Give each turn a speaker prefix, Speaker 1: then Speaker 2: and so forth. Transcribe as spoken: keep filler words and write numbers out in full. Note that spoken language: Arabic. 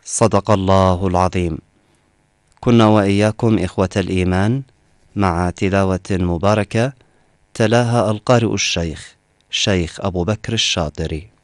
Speaker 1: صدق الله العظيم. كنا وإياكم إخوة الإيمان مع تلاوة مباركة تلاها القارئ الشيخ شيخ أبو بكر الشاطري.